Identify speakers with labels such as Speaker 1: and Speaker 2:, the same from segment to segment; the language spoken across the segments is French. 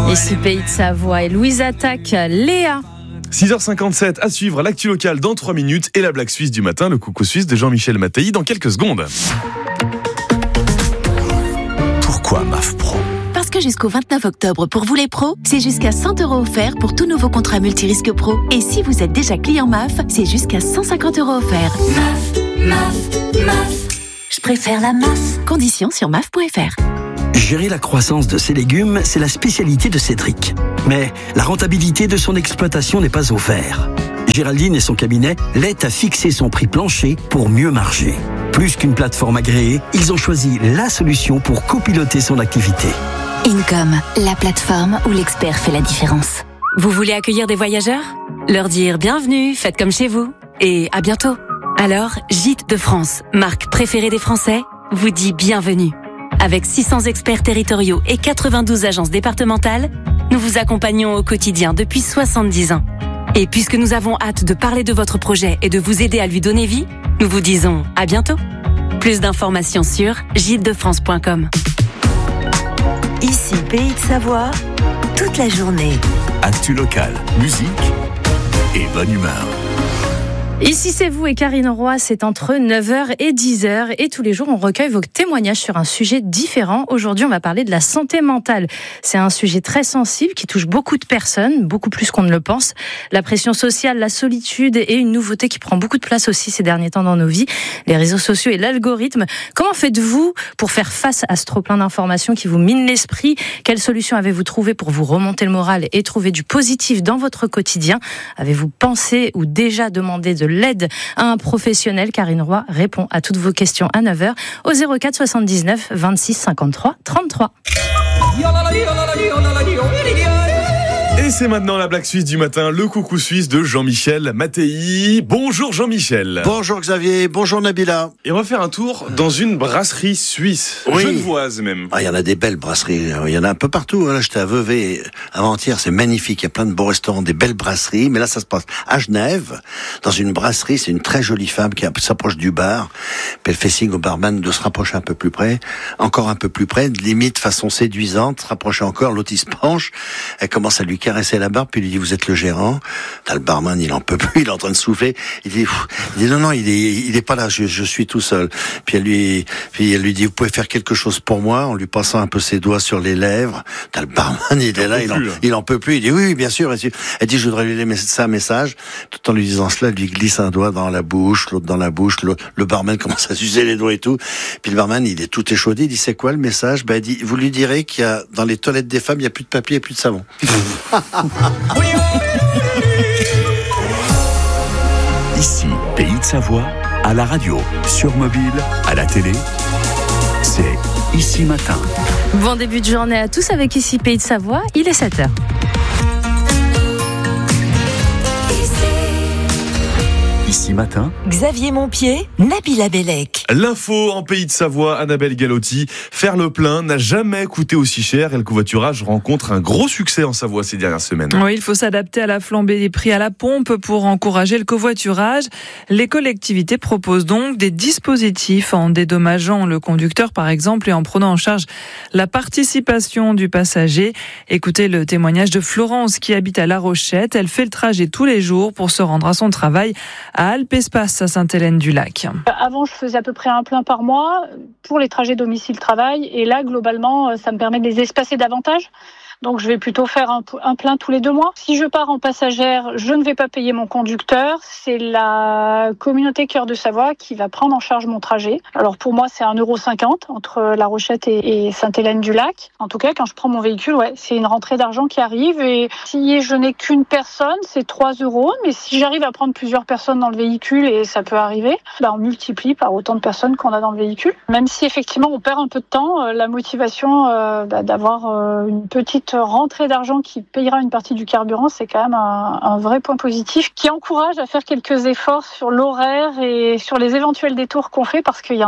Speaker 1: Ici Pays de Savoie et Louise attaque Léa.
Speaker 2: 6h57, à suivre l'actu locale dans 3 minutes et la blague suisse du matin, le coucou suisse de Jean-Michel Mattei dans quelques secondes.
Speaker 3: Pourquoi MAF Pro ?
Speaker 4: Parce que jusqu'au 29 octobre, pour vous les pros, c'est jusqu'à 100 € offerts pour tout nouveau contrat multirisque pro. Et si vous êtes déjà client MAF, c'est jusqu'à 150 € offerts. MAF. Je préfère la MAF. Conditions sur MAF.fr.
Speaker 3: Gérer la croissance de ses légumes, c'est la spécialité de Cédric. Mais la rentabilité de son exploitation n'est pas au vert. Géraldine et son cabinet l'aident à fixer son prix plancher pour mieux marger. Plus qu'une plateforme agréée, ils ont choisi la solution pour copiloter son activité.
Speaker 4: Income, la plateforme où l'expert fait la différence.
Speaker 5: Vous voulez accueillir des voyageurs ? Leur dire bienvenue, faites comme chez vous. Et à bientôt. Alors, Gîtes de France, marque préférée des Français, vous dit bienvenue. Avec 600 experts territoriaux et 92 agences départementales, nous vous accompagnons au quotidien depuis 70 ans. Et puisque nous avons hâte de parler de votre projet et de vous aider à lui donner vie, nous vous disons à bientôt. Plus d'informations sur gîtesdefrance.com.
Speaker 6: Ici Pays de Savoie, toute la journée.
Speaker 7: Actu locale, musique et bonne humeur.
Speaker 1: Ici c'est vous et Karine Roy, c'est entre 9h et 10h et tous les jours on recueille vos témoignages sur un sujet différent. Aujourd'hui on va parler de la santé mentale. C'est un sujet très sensible qui touche beaucoup de personnes, beaucoup plus qu'on ne le pense. La pression sociale, la solitude et une nouveauté qui prend beaucoup de place aussi ces derniers temps dans nos vies, les réseaux sociaux et l'algorithme. Comment faites-vous pour faire face à ce trop-plein d'informations qui vous minent l'esprit ? Quelles solutions avez-vous trouvé pour vous remonter le moral et trouver du positif dans votre quotidien ? Avez-vous pensé ou déjà demandé de l'aide à un professionnel? Karine Roy répond à toutes vos questions à 9h au 04 79 26 53 33.
Speaker 2: Et c'est maintenant la blague suisse du matin, le coucou suisse de Jean-Michel Mattei. Bonjour Jean-Michel.
Speaker 8: Bonjour Xavier, bonjour Nabila.
Speaker 2: Et on va faire un tour dans une brasserie suisse,
Speaker 8: Oui.
Speaker 2: genevoise même.
Speaker 8: Il y en a des belles brasseries, il y en a un peu partout. Là, j'étais à Vevey avant-hier, c'est magnifique, il y a plein de beaux restaurants, des belles brasseries. Mais là, ça se passe à Genève, dans une brasserie. C'est une très jolie femme qui s'approche du bar. Puis elle fait signe au barman de se rapprocher un peu plus près, encore un peu plus près, limite façon séduisante, se rapprocher encore. L'autre, il se penche, elle commence à lui caresser la barbe, puis il lui dit: vous êtes le gérant? T'as le barman, il en peut plus, il est en train de souffler. Il dit non, il est pas là, je suis tout seul. Puis elle lui dit: vous pouvez faire quelque chose pour moi, en lui passant un peu ses doigts sur les lèvres. T'as le barman, il est là, il en peut plus. Il dit: oui, bien sûr. Elle dit: je voudrais lui laisser un message. Tout en lui disant cela, elle lui glisse un doigt dans la bouche, l'autre dans la bouche. Le barman commence à sucer les doigts et tout. Puis le barman, il est tout échaudé. Il dit: c'est quoi le message? Elle dit: vous lui direz qu'il y a, dans les toilettes des femmes, il y a plus de papier et plus de savon.
Speaker 7: Ici, Pays de Savoie, à la radio, sur mobile, à la télé, c'est Ici Matin.
Speaker 1: Bon début de journée à tous avec Ici Pays de Savoie, il est 7h.
Speaker 7: Ici Matin,
Speaker 6: Xavier Montpied, Nabila Bellec.
Speaker 2: L'info en Pays de Savoie, Annabelle Galotti. Faire le plein n'a jamais coûté aussi cher et le covoiturage rencontre un gros succès en Savoie ces dernières semaines.
Speaker 9: Oui, il faut s'adapter à la flambée des prix à la pompe pour encourager le covoiturage. Les collectivités proposent donc des dispositifs en dédommageant le conducteur, par exemple, et en prenant en charge la participation du passager. Écoutez le témoignage de Florence qui habite à La Rochette. Elle fait le trajet tous les jours pour se rendre à son travail à Alpespace à Sainte-Hélène-du-Lac.
Speaker 10: Avant, je faisais à peu près un plein par mois pour les trajets domicile-travail. Et là, globalement, ça me permet de les espacer davantage. Donc, je vais plutôt faire un plein tous les 2 mois. Si je pars en passagère, je ne vais pas payer mon conducteur. C'est la communauté Cœur de Savoie qui va prendre en charge mon trajet. Alors, pour moi, c'est 1,50 € entre La Rochette et Sainte-Hélène-du-Lac. En tout cas, quand je prends mon véhicule, c'est une rentrée d'argent qui arrive. Et si je n'ai qu'une personne, c'est 3 €. Mais si j'arrive à prendre plusieurs personnes dans le véhicule, et ça peut arriver, on multiplie par autant de personnes qu'on a dans le véhicule. Même si, effectivement, on perd un peu de temps, la motivation d'avoir une petite rentrée d'argent qui payera une partie du carburant, c'est quand même un vrai point positif qui encourage à faire quelques efforts sur l'horaire et sur les éventuels détours qu'on fait parce qu'il y en a.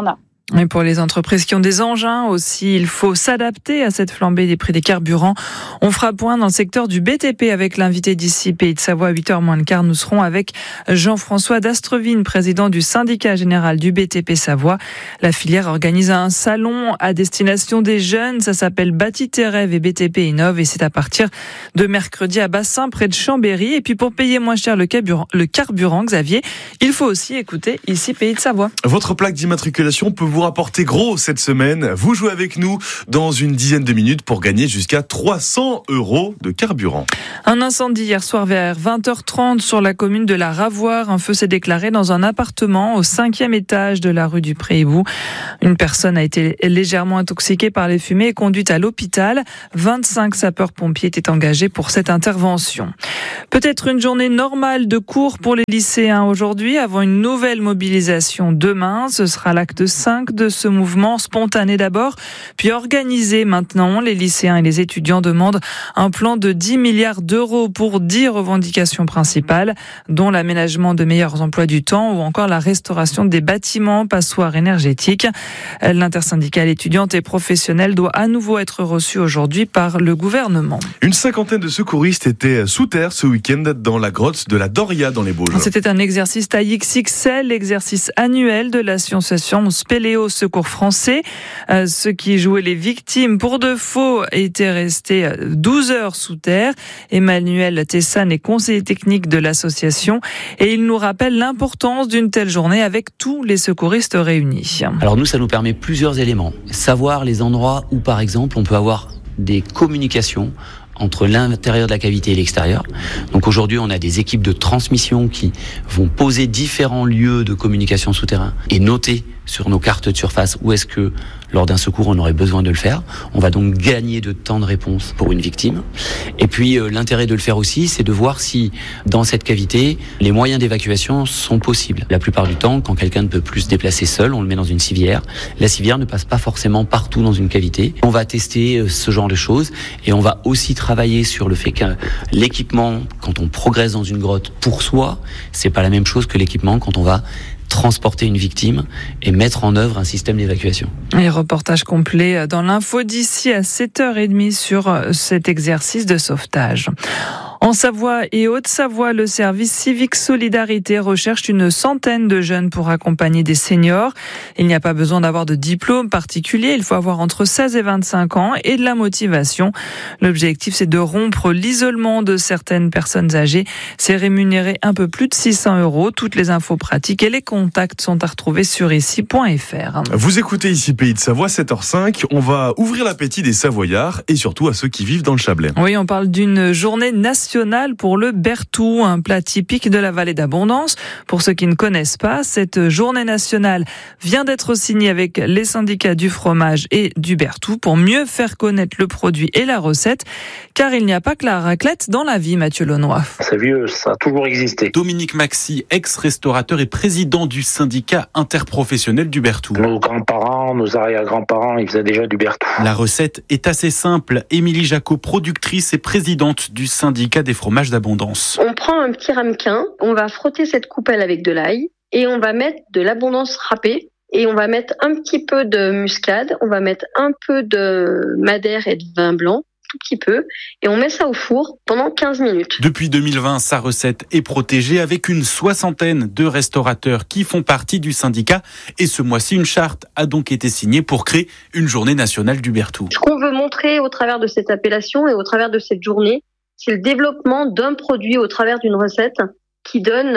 Speaker 9: Et pour les entreprises qui ont des engins aussi, il faut s'adapter à cette flambée des prix des carburants. On fera point dans le secteur du BTP avec l'invité d'ici Pays de Savoie à 8h moins le quart. Nous serons avec Jean-François Dastrevine, président du syndicat général du BTP Savoie. La filière organise un salon à destination des jeunes. Ça s'appelle Bâti tes rêves et BTP Innove et c'est à partir de mercredi à Bassin près de Chambéry. Et puis pour payer moins cher le carburant, Xavier, il faut aussi écouter ici Pays de Savoie.
Speaker 2: Votre plaque d'immatriculation peut vous rapporter gros cette semaine. Vous jouez avec nous dans une dizaine de minutes pour gagner jusqu'à 300 € de carburant.
Speaker 9: Un incendie hier soir vers 20h30 sur la commune de la Ravoire. Un feu s'est déclaré dans un appartement au 5e étage de la rue du Pré-Hibou. Une personne a été légèrement intoxiquée par les fumées et conduite à l'hôpital. 25 sapeurs-pompiers étaient engagés pour cette intervention. Peut-être une journée normale de cours pour les lycéens aujourd'hui avant une nouvelle mobilisation demain. Ce sera l'acte 5 de ce mouvement spontané d'abord, puis organisé maintenant. Les lycéens et les étudiants demandent un plan de 10 milliards d'euros pour 10 revendications principales, dont l'aménagement de meilleurs emplois du temps ou encore la restauration des bâtiments, passoires énergétiques. L'intersyndicale étudiante et professionnelle doit à nouveau être reçue aujourd'hui par le gouvernement.
Speaker 2: Une cinquantaine de secouristes étaient sous terre ce week-end dans la grotte de la Doria dans les Bauges.
Speaker 9: C'était un exercice taille XXL, l'exercice annuel de l'association Spéléo Secours Français. Ceux qui jouaient les victimes pour de faux étaient restés 12 heures sous terre. Emmanuel Tessane est conseiller technique de l'association et il nous rappelle l'importance d'une telle journée avec tous les secouristes réunis.
Speaker 11: Alors nous, ça nous permet plusieurs éléments. Savoir les endroits où, par exemple, on peut avoir des communications entre l'intérieur de la cavité et l'extérieur. Donc aujourd'hui, on a des équipes de transmission qui vont poser différents lieux de communication souterrain et noter sur nos cartes de surface où est-ce que, lors d'un secours, on aurait besoin de le faire. On va donc gagner de temps de réponse pour une victime. Et puis, l'intérêt de le faire aussi, c'est de voir si, dans cette cavité, les moyens d'évacuation sont possibles. La plupart du temps, quand quelqu'un ne peut plus se déplacer seul, on le met dans une civière. La civière ne passe pas forcément partout dans une cavité. On va tester ce genre de choses et on va aussi travailler sur le fait que l'équipement, quand on progresse dans une grotte pour soi, c'est pas la même chose que l'équipement quand on va transporter une victime et mettre en œuvre un système d'évacuation.
Speaker 9: Et reportage complet dans l'info d'ici à 7h30 sur cet exercice de sauvetage. En Savoie et Haute-Savoie, le service civique Solidarité recherche une centaine de jeunes pour accompagner des seniors. Il n'y a pas besoin d'avoir de diplôme particulier, il faut avoir entre 16 et 25 ans et de la motivation. L'objectif, c'est de rompre l'isolement de certaines personnes âgées. C'est rémunéré un peu plus de 600 €. Toutes les infos pratiques et les contacts sont à retrouver sur ici.fr.
Speaker 2: Vous écoutez ici Pays de Savoie, 7h05. On va ouvrir l'appétit des Savoyards et surtout à ceux qui vivent dans le Chablais.
Speaker 9: Oui, on parle d'une journée nationale pour le bertou, un plat typique de la vallée d'Abondance. Pour ceux qui ne connaissent pas, cette journée nationale vient d'être signée avec les syndicats du fromage et du bertou pour mieux faire connaître le produit et la recette, car il n'y a pas que la raclette dans la vie, Mathieu Launois.
Speaker 12: C'est vieux, ça a toujours existé.
Speaker 13: Dominique Maxi, ex-restaurateur et président du syndicat interprofessionnel du bertou.
Speaker 12: Nos grands-parents, nos arrière-grands-parents, ils faisaient déjà du bertou.
Speaker 13: La recette est assez simple. Émilie Jacot, productrice et présidente du syndicat des fromages d'Abondance.
Speaker 14: On prend un petit ramequin, on va frotter cette coupelle avec de l'ail et on va mettre de l'Abondance râpée et on va mettre un petit peu de muscade, on va mettre un peu de madère et de vin blanc, tout petit peu, et on met ça au four pendant 15 minutes.
Speaker 13: Depuis 2020, sa recette est protégée avec une soixantaine de restaurateurs qui font partie du syndicat. Et ce mois-ci, une charte a donc été signée pour créer une journée nationale du bertou.
Speaker 14: Ce qu'on veut montrer au travers de cette appellation et au travers de cette journée, c'est le développement d'un produit au travers d'une recette qui donne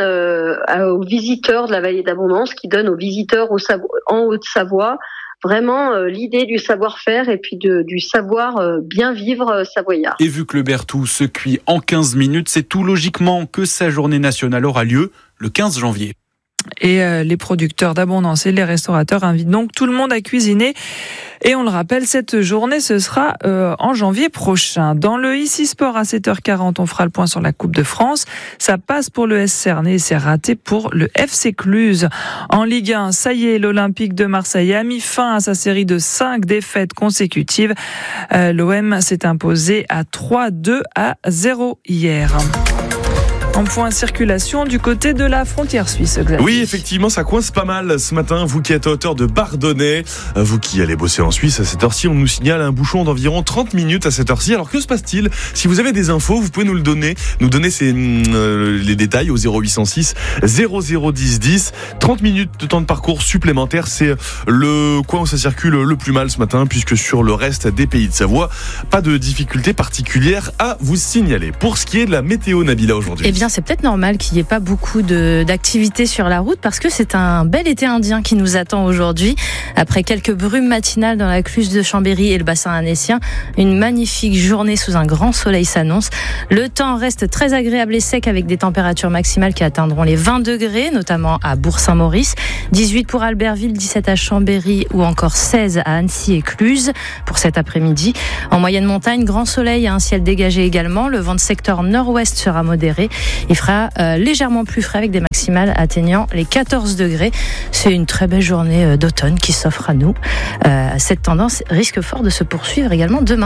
Speaker 14: aux visiteurs de la vallée d'Abondance, qui donne aux visiteurs en Haute-Savoie, vraiment l'idée du savoir-faire et puis du savoir bien vivre savoyard.
Speaker 13: Et vu que le bertou se cuit en 15 minutes, c'est tout logiquement que sa journée nationale aura lieu le 15 janvier.
Speaker 9: Et les producteurs d'Abondance et les restaurateurs invitent donc tout le monde à cuisiner. Et on le rappelle, cette journée, ce sera en janvier prochain. Dans le Ici Sport à 7h40, on fera le point sur la Coupe de France. Ça passe pour le S Cernay et c'est raté pour le FC Cluse. En Ligue 1, ça y est, l'Olympique de Marseille a mis fin à sa série de 5 défaites consécutives. L'OM s'est imposé à 3-2-0 hier. En point circulation du côté de la frontière suisse, Xavier.
Speaker 2: Oui, effectivement, ça coince pas mal ce matin. Vous qui êtes à hauteur de Bardonnay, vous qui allez bosser en Suisse à cette heure-ci, on nous signale un bouchon d'environ 30 minutes à cette heure-ci. Alors que se passe-t-il ? Si vous avez des infos, vous pouvez nous donner les détails au 0806 0010 10. 30 minutes de temps de parcours supplémentaire, c'est le coin où ça circule le plus mal ce matin, puisque sur le reste des pays de Savoie, pas de difficultés particulières à vous signaler. Pour ce qui est de la météo, Nabila, aujourd'hui.
Speaker 1: Eh bien, c'est peut-être normal qu'il n'y ait pas beaucoup d'activités sur la route parce que c'est un bel été indien qui nous attend aujourd'hui. Après quelques brumes matinales dans la Cluse de Chambéry et le bassin annécien, une magnifique journée sous un grand soleil s'annonce. Le temps reste très agréable et sec avec des températures maximales qui atteindront les 20 degrés, notamment à Bourg-Saint-Maurice, 18 pour Albertville, 17 à Chambéry ou encore 16 à Annecy et Cluse pour cet après-midi. En moyenne montagne, grand soleil et un ciel dégagé également. Le vent de secteur nord-ouest sera modéré. Il fera légèrement plus frais avec des maximales atteignant les 14 degrés. C'est une très belle journée d'automne qui s'offre à nous. Cette tendance risque fort de se poursuivre également demain.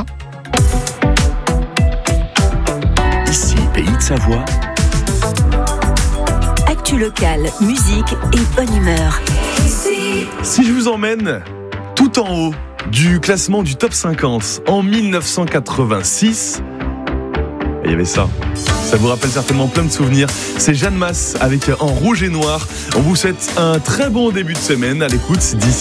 Speaker 7: Ici, Pays de Savoie.
Speaker 6: Actu locale, musique et bonne humeur.
Speaker 2: Si je vous emmène tout en haut du classement du top 50 en 1986, il y avait ça. Ça vous rappelle certainement plein de souvenirs. C'est Jeanne Masse avec En rouge et noir. On vous souhaite un très bon début de semaine à l'écoute d'ici